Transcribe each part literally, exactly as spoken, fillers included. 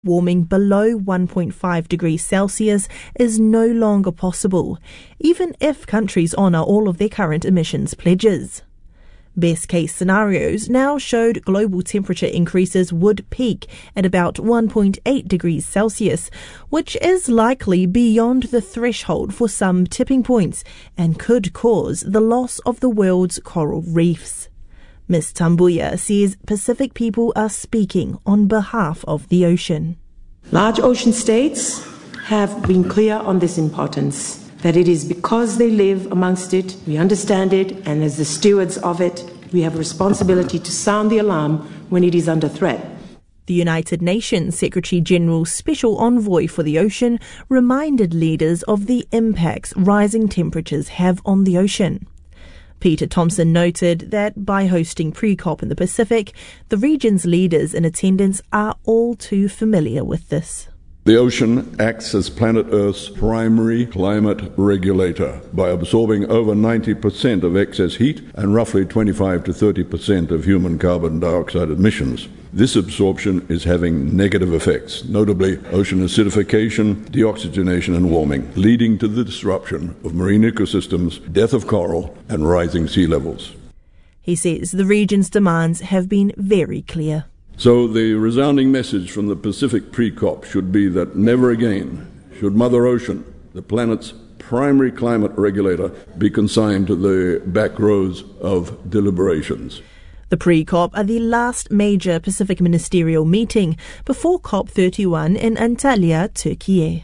Warming below one point five degrees Celsius is no longer possible, even if countries honour all of their current emissions pledges. Best case scenarios now showed global temperature increases would peak at about one point eight degrees Celsius, which is likely beyond the threshold for some tipping points and could cause the loss of the world's coral reefs. Miz Tambuya says Pacific people are speaking on behalf of the ocean. Large ocean states have been clear on this importance, that it is because they live amongst it, we understand it, and as the stewards of it, we have a responsibility to sound the alarm when it is under threat. The United Nations Secretary-General's Special Envoy for the Ocean reminded leaders of the impacts rising temperatures have on the ocean. Peter Thompson noted that by hosting pre-COP in the Pacific, the region's leaders in attendance are all too familiar with this. The ocean acts as planet Earth's primary climate regulator by absorbing over ninety percent of excess heat and roughly twenty-five to thirty percent of human carbon dioxide emissions. This absorption is having negative effects, notably ocean acidification, deoxygenation and warming, leading to the disruption of marine ecosystems, death of coral and rising sea levels. He says the region's demands have been very clear. So the resounding message from the Pacific pre-COP should be that never again should Mother Ocean, the planet's primary climate regulator, be consigned to the back rows of deliberations. The pre-COP are the last major Pacific ministerial meeting before COP thirty-one in Antalya, Turkey.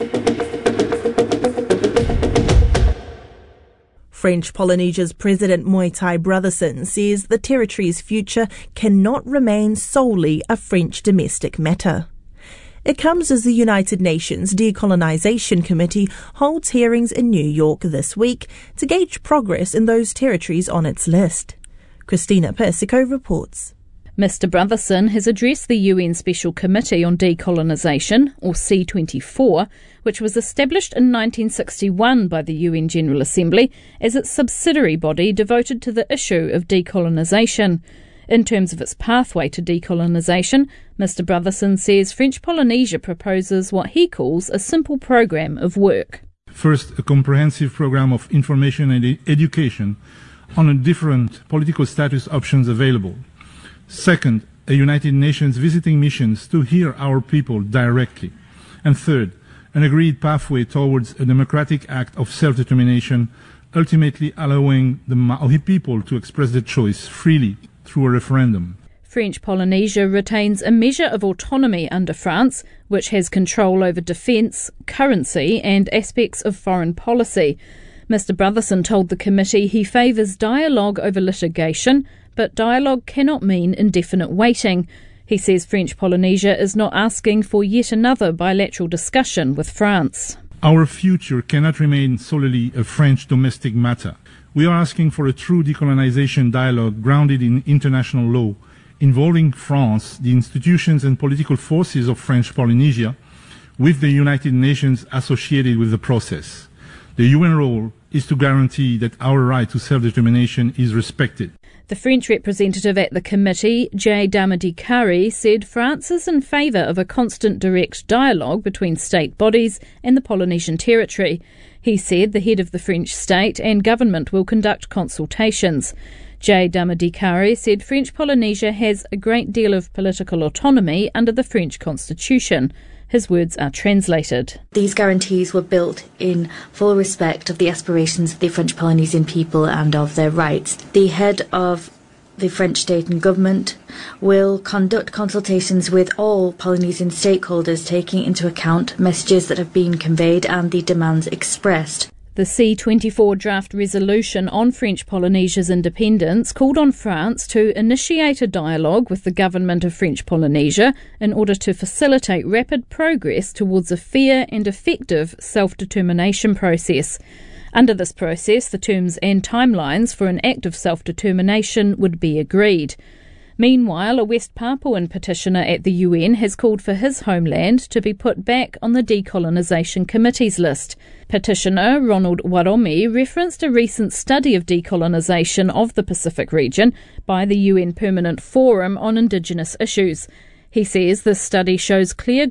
French Polynesia's President Moitai Brotherson says the territory's future cannot remain solely a French domestic matter. It comes as the United Nations Decolonisation Committee holds hearings in New York this week to gauge progress in those territories on its list. Christina Persico reports. Mister Brotherson has addressed the U N Special Committee on Decolonisation, or C twenty-four, which was established in nineteen sixty-one by the U N General Assembly as its subsidiary body devoted to the issue of decolonisation. In terms of its pathway to decolonisation, Mister Brotherson says French Polynesia proposes what he calls a simple programme of work. First, a comprehensive programme of information and ed- education on the different political status options available. Second, a United Nations visiting missions to hear our people directly. And third, an agreed pathway towards a democratic act of self-determination, ultimately allowing the Maori people to express their choice freely through a referendum. French Polynesia retains a measure of autonomy under France, which has control over defence, currency and aspects of foreign policy. Mister Brotherson told the committee he favours dialogue over litigation, but dialogue cannot mean indefinite waiting. He says French Polynesia is not asking for yet another bilateral discussion with France. Our future cannot remain solely a French domestic matter. We are asking for a true decolonisation dialogue grounded in international law, involving France, the institutions and political forces of French Polynesia, with the United Nations associated with the process. The U N role is to guarantee that our right to self-determination is respected. The French representative at the committee, Jay Damadikari, said France is in favour of a constant direct dialogue between state bodies and the Polynesian territory. He said the head of the French state and government will conduct consultations. Jay Damadikari said French Polynesia has a great deal of political autonomy under the French constitution. His words are translated. These guarantees were built in full respect of the aspirations of the French Polynesian people and of their rights. The head of the French state and government will conduct consultations with all Polynesian stakeholders, taking into account messages that have been conveyed and the demands expressed. The C twenty-four draft resolution on French Polynesia's independence called on France to initiate a dialogue with the government of French Polynesia in order to facilitate rapid progress towards a fair and effective self-determination process. Under this process, the terms and timelines for an act of self-determination would be agreed. Meanwhile, a West Papuan petitioner at the U N has called for his homeland to be put back on the Decolonisation Committee's list. Petitioner Ronald Waromi referenced a recent study of decolonisation of the Pacific region by the U N Permanent Forum on Indigenous Issues. He says this study shows clear